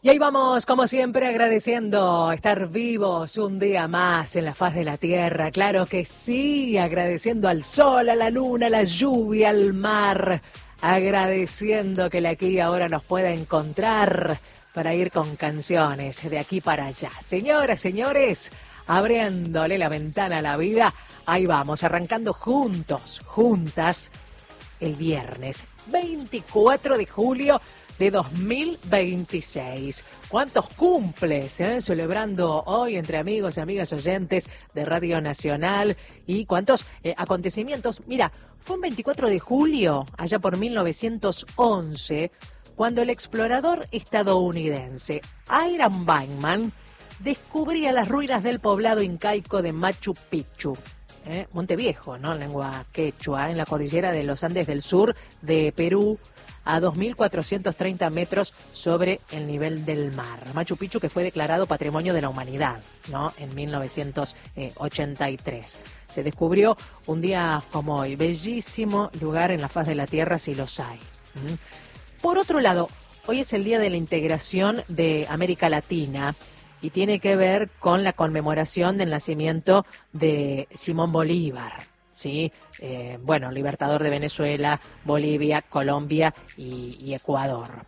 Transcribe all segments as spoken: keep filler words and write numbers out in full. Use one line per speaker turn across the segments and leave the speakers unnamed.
Y ahí vamos, como siempre, agradeciendo estar vivos un día más en la faz de la tierra. Claro que sí, agradeciendo al sol, a la luna, a la lluvia, al mar. Agradeciendo que la aquí y ahora nos pueda encontrar para ir con canciones de aquí para allá. Señoras, señores, abriéndole la ventana a la vida, ahí vamos, arrancando juntos, juntas, el viernes veinticuatro de julio de dos mil veintiséis. ¿Cuántos cumples? Eh? Celebrando hoy entre amigos y amigas oyentes de Radio Nacional. Y cuántos eh, acontecimientos. Mira, fue un veinticuatro de julio, allá por mil novecientos once, cuando el explorador estadounidense Hiram Bachman descubría las ruinas del poblado incaico de Machu Picchu. Eh, Monte Viejo, ¿no? En lengua quechua, en la cordillera de los Andes del sur de Perú, a dos mil cuatrocientos treinta metros sobre el nivel del mar. Machu Picchu, que fue declarado Patrimonio de la Humanidad, ¿no? En mil novecientos ochenta y tres. Se descubrió un día como hoy, bellísimo lugar en la faz de la tierra, si los hay. ¿Mm? Por otro lado, hoy es el Día de la Integración de América Latina y tiene que ver con la conmemoración del nacimiento de Simón Bolívar. Sí, eh, bueno, libertador de Venezuela, Bolivia, Colombia y, y Ecuador.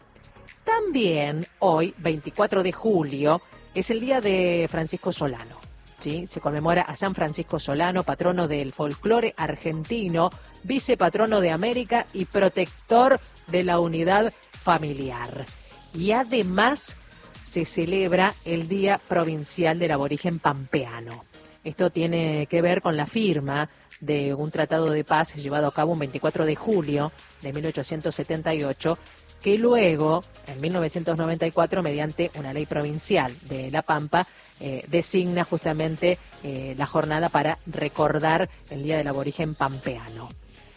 También hoy, veinticuatro de julio, es el día de Francisco Solano. ¿Sí? Se conmemora a San Francisco Solano, patrono del folclore argentino, vicepatrono de América y protector de la unidad familiar. Y además se celebra el Día Provincial del Aborigen Pampeano. Esto tiene que ver con la firma de un tratado de paz llevado a cabo un veinticuatro de julio de mil ochocientos setenta y ocho, que luego, en mil novecientos noventa y cuatro, mediante una ley provincial de La Pampa, eh, designa justamente eh, la jornada para recordar el Día del Aborigen Pampeano.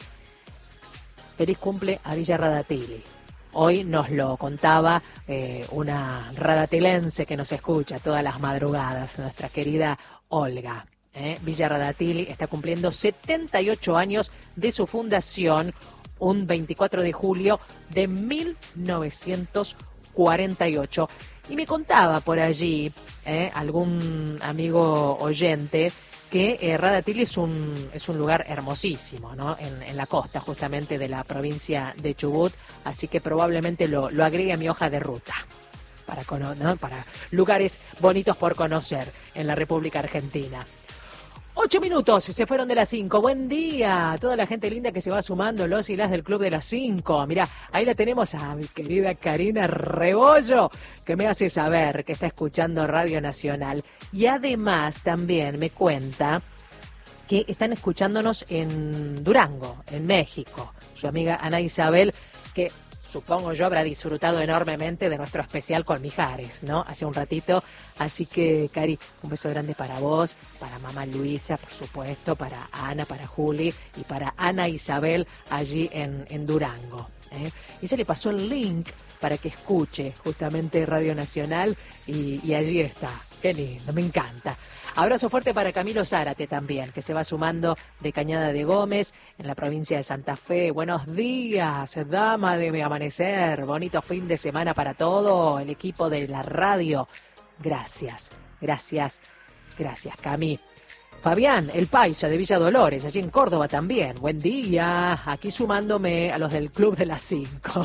Feliz cumple a Villa Radatili. Hoy nos lo contaba eh, una radatelense que nos escucha todas las madrugadas, nuestra querida Olga. Eh, Villa Radatili está cumpliendo setenta y ocho años de su fundación, un veinticuatro de julio de mil novecientos cuarenta y ocho. Y me contaba por allí eh, algún amigo oyente que eh, Radatili es un, es un lugar hermosísimo, ¿no? En, en la costa justamente de la provincia de Chubut, así que probablemente lo, lo agregue a mi hoja de ruta para, ¿no? para lugares bonitos por conocer en la República Argentina. Ocho minutos, se fueron de las cinco. Buen día a toda la gente linda que se va sumando, los y las del Club de las Cinco. Mirá, ahí la tenemos a mi querida Karina Rebollo, que me hace saber que está escuchando Radio Nacional. Y además también me cuenta que están escuchándonos en Durango, en México. Su amiga Ana Isabel, que supongo yo habrá disfrutado enormemente de nuestro especial con Mijares, ¿no? Hace un ratito. Así que, Cari, un beso grande para vos, para mamá Luisa, por supuesto, para Ana, para Juli y para Ana Isabel allí en, en Durango. ¿eh? Y se le pasó el link para que escuche justamente Radio Nacional y, y allí está. Qué lindo, me encanta. Abrazo fuerte para Camilo Zárate también, que se va sumando de Cañada de Gómez, en la provincia de Santa Fe. Buenos días, dama de mi amanecer. Bonito fin de semana para todo el equipo de la radio. Gracias, gracias, gracias, Cami. Fabián, el paisa de Villa Dolores, allí en Córdoba también. Buen día, aquí sumándome a los del Club de las Cinco.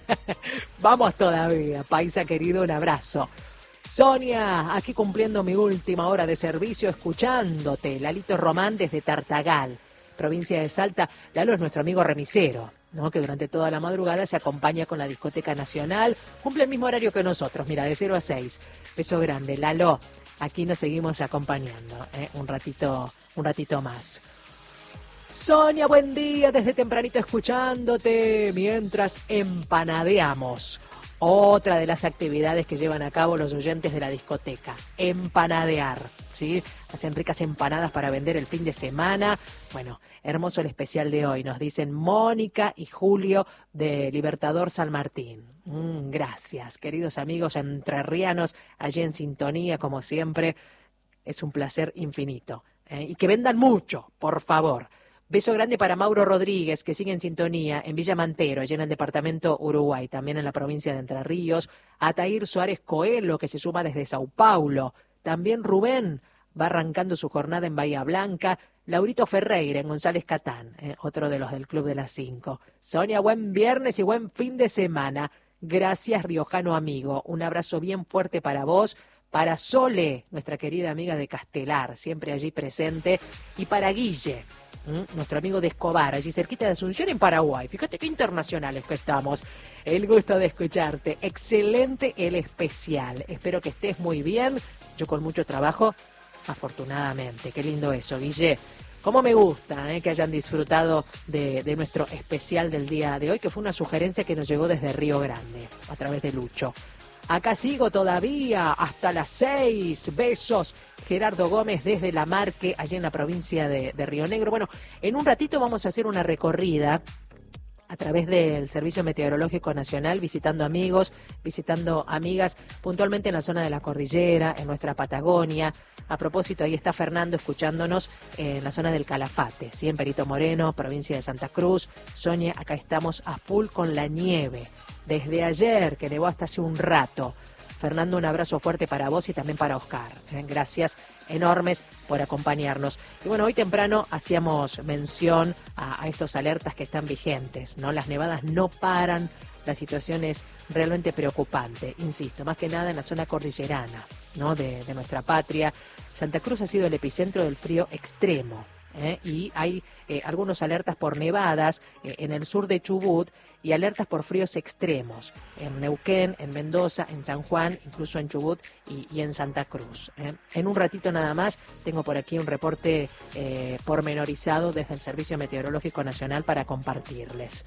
Vamos todavía, paisa querido, un abrazo. Sonia, aquí cumpliendo mi última hora de servicio, escuchándote. Lalito Román desde Tartagal, provincia de Salta. Lalo es nuestro amigo remisero, ¿no? Que durante toda la madrugada se acompaña con la Discoteca Nacional. Cumple el mismo horario que nosotros, mira, de cero a seis. Beso grande, Lalo. Aquí nos seguimos acompañando, ¿eh? un ratito, un ratito más. Sonia, buen día, desde tempranito escuchándote mientras empanadeamos. Otra de las actividades que llevan a cabo los oyentes de la discoteca, empanadear, ¿sí? Hacen ricas empanadas para vender el fin de semana. Bueno, hermoso el especial de hoy, nos dicen Mónica y Julio de Libertador San Martín. Mm, gracias, queridos amigos entrerrianos, allí en sintonía, como siempre, es un placer infinito. ¿eh? Y que vendan mucho, por favor. Beso grande para Mauro Rodríguez, que sigue en sintonía en Villa Mantero, allá en el departamento Uruguay, también en la provincia de Entre Ríos. Atair Suárez Coelho, que se suma desde Sao Paulo. También Rubén va arrancando su jornada en Bahía Blanca. Laurito Ferreira en González Catán, eh, otro de los del Club de las Cinco. Sonia, buen viernes y buen fin de semana. Gracias, riojano amigo. Un abrazo bien fuerte para vos. Para Sole, nuestra querida amiga de Castelar, siempre allí presente. Y para Guille, ¿Mm? nuestro amigo de Escobar, allí cerquita de Asunción en Paraguay. Fíjate qué internacionales que estamos. El gusto de escucharte. Excelente el especial. Espero que estés muy bien. Yo con mucho trabajo, afortunadamente. Qué lindo eso, Guille. Cómo me gusta eh, que hayan disfrutado de, de nuestro especial del día de hoy, que fue una sugerencia que nos llegó desde Río Grande, a través de Lucho. Acá sigo todavía hasta las seis. Besos. Gerardo Gómez desde La Marque, allí en la provincia de, de Río Negro. Bueno, en un ratito vamos a hacer una recorrida a través del Servicio Meteorológico Nacional, visitando amigos, visitando amigas, puntualmente en la zona de la cordillera, en nuestra Patagonia. A propósito, ahí está Fernando escuchándonos en la zona del Calafate, ¿sí? En Perito Moreno, provincia de Santa Cruz. Sonia, acá estamos a full con la nieve. Desde ayer, que nevó hasta hace un rato. Fernando, un abrazo fuerte para vos y también para Oscar. Gracias enormes por acompañarnos. Y bueno, hoy temprano hacíamos mención a, a estos alertas que están vigentes, ¿no? Las nevadas no paran, la situación es realmente preocupante, insisto, más que nada en la zona cordillerana, ¿no? de, de nuestra patria. Santa Cruz ha sido el epicentro del frío extremo. ¿Eh? Y hay eh, algunos alertas por nevadas eh, en el sur de Chubut y alertas por fríos extremos en Neuquén, en Mendoza, en San Juan, incluso en Chubut y, y en Santa Cruz. ¿eh? En un ratito nada más tengo por aquí un reporte eh, pormenorizado desde el Servicio Meteorológico Nacional para compartirles.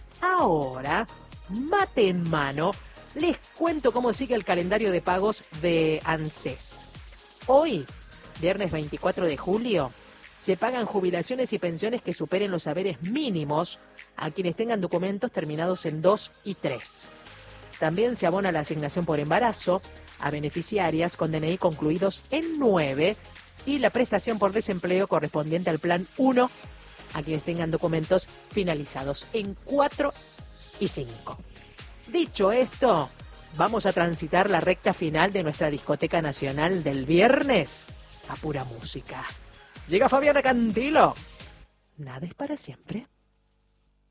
Ahora, mate en mano, les cuento cómo sigue el calendario de pagos de ANSES. Hoy, viernes veinticuatro de julio, se pagan jubilaciones y pensiones que superen los haberes mínimos a quienes tengan documentos terminados en dos y tres. También se abona la asignación por embarazo a beneficiarias con D N I concluidos en nueve y la prestación por desempleo correspondiente al plan uno a quienes tengan documentos finalizados en cuatro y cinco. Dicho esto, vamos a transitar la recta final de nuestra discoteca nacional del viernes a pura música. Llega Fabiana Cantilo. Nada es para siempre.